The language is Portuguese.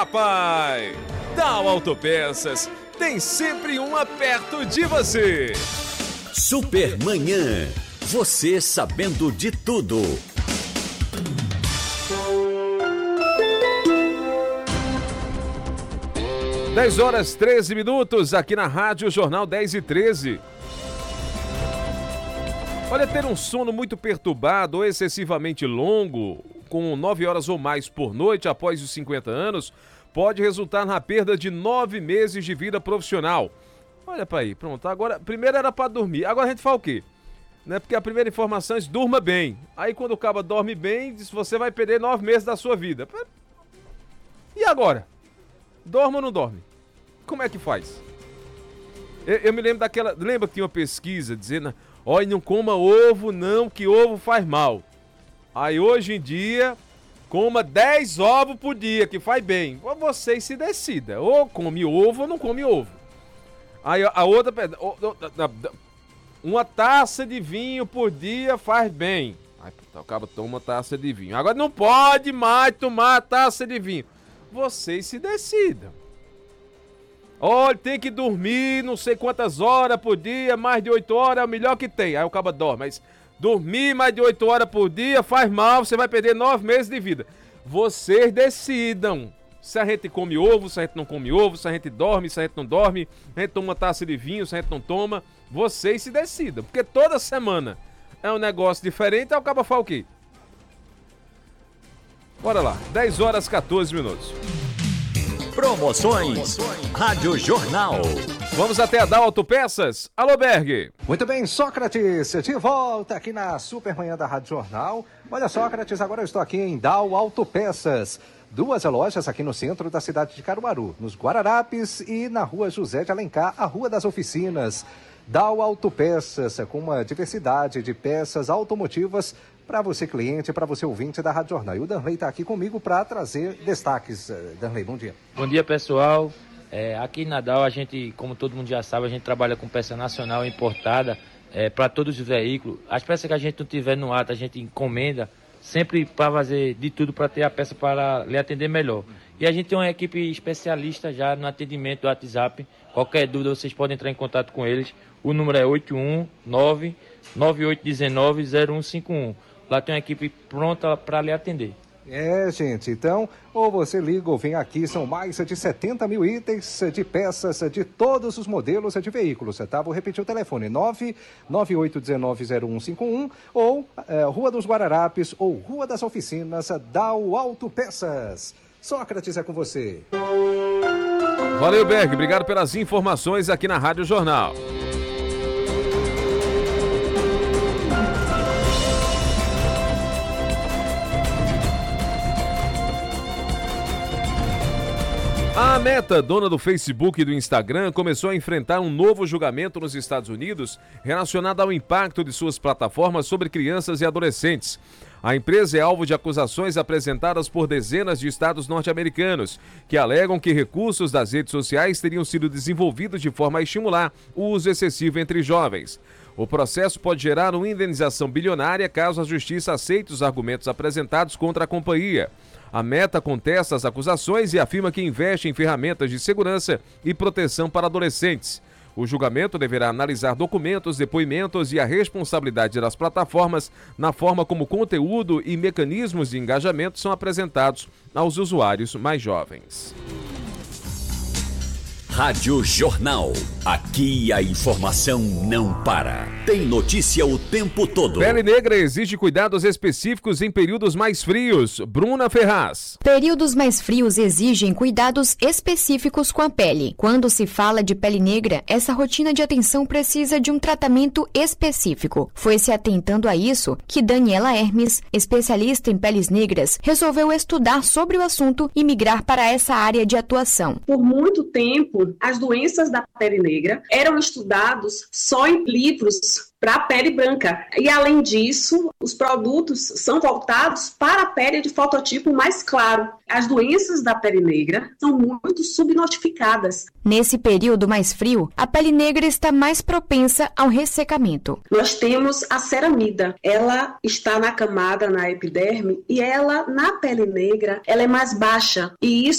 papai! Dow Autopeças tem sempre uma perto de você. Supermanhã, você sabendo de tudo. 10h13 aqui na Rádio Jornal 10h13. Olha, ter um sono muito perturbado ou excessivamente longo, com 9 horas ou mais por noite após os 50 anos, pode resultar na perda de 9 meses de vida profissional. Olha pra aí, pronto. Agora, primeiro era pra dormir, agora a gente fala o quê? Né? Porque a primeira informação é durma bem. Aí quando o cara dorme bem, diz que você vai perder 9 meses da sua vida. E agora? Dorme ou não dorme? Como é que faz? Eu me lembro daquela... Lembra que tinha uma pesquisa dizendo... Olha, não coma ovo não, que ovo faz mal. Aí hoje em dia, coma 10 ovos por dia, que faz bem. Vocês se decidam. Ou come ovo ou não come ovo. Aí a outra... Uma taça de vinho por dia faz bem. Aí o cara toma uma taça de vinho. Agora não pode mais tomar taça de vinho. Vocês se decidam. Olha, tem que dormir não sei quantas horas por dia, mais de 8 horas é o melhor que tem. Aí o cara dorme, mas dormir mais de 8 horas por dia faz mal, você vai perder 9 meses de vida. Vocês decidam se a gente come ovo, se a gente não come ovo, se a gente dorme, se a gente não dorme, se a gente toma uma taça de vinho, se a gente não toma. Vocês se decidam, porque toda semana é um negócio diferente, aí o cara fala o quê? Bora lá, 10h14. Promoções Rádio Jornal. Vamos até a Dow Autopeças. Alô, Berg. Muito bem, Sócrates, de volta aqui na Supermanhã da Rádio Jornal. Olha, Sócrates, agora eu estou aqui em Dow Autopeças. 2 lojas aqui no centro da cidade de Caruaru, nos Guararapes e na rua José de Alencar, a Rua das Oficinas. Dow Autopeças, com uma diversidade de peças automotivas para você cliente, para você ouvinte da Rádio Jornal. E o Danley está aqui comigo para trazer destaques. Danley, bom dia. Bom dia, pessoal. Aqui na Dow, a gente, como todo mundo já sabe, a gente trabalha com peça nacional importada para todos os veículos. As peças que a gente não tiver no ato, a gente encomenda sempre para fazer de tudo para ter a peça para lhe atender melhor. E a gente tem uma equipe especialista já no atendimento do WhatsApp. Qualquer dúvida, vocês podem entrar em contato com eles. O número é 819-9819-0151. Lá tem uma equipe pronta para lhe atender. Gente, então, ou você liga ou vem aqui, são mais de 70 mil itens de peças de todos os modelos de veículos, tá? Vou repetir o telefone, 998190151 ou Rua dos Guararapes ou Rua das Oficinas, Dow Autopeças. Sócrates, é com você. Valeu, Berg, obrigado pelas informações aqui na Rádio Jornal. A Meta, dona do Facebook e do Instagram, começou a enfrentar um novo julgamento nos Estados Unidos relacionado ao impacto de suas plataformas sobre crianças e adolescentes. A empresa é alvo de acusações apresentadas por dezenas de estados norte-americanos, que alegam que recursos das redes sociais teriam sido desenvolvidos de forma a estimular o uso excessivo entre jovens. O processo pode gerar uma indenização bilionária caso a justiça aceite os argumentos apresentados contra a companhia. A Meta contesta as acusações e afirma que investe em ferramentas de segurança e proteção para adolescentes. O julgamento deverá analisar documentos, depoimentos e a responsabilidade das plataformas na forma como conteúdo e mecanismos de engajamento são apresentados aos usuários mais jovens. Rádio Jornal. Aqui a informação não para. Tem notícia o tempo todo. Pele negra exige cuidados específicos em períodos mais frios. Bruna Ferraz. Períodos mais frios exigem cuidados específicos com a pele. Quando se fala de pele negra, essa rotina de atenção precisa de um tratamento específico. Foi se atentando a isso que Daniela Hermes, especialista em peles negras, resolveu estudar sobre o assunto e migrar para essa área de atuação. Por muito tempo, as doenças da pele negra eram estudados só em livros para a pele branca. E, além disso, os produtos são voltados para a pele de fototipo mais claro. As doenças da pele negra são muito subnotificadas. Nesse período mais frio, a pele negra está mais propensa ao ressecamento. Nós temos a ceramida. Ela está na camada, na epiderme, e ela, na pele negra, ela é mais baixa. E isso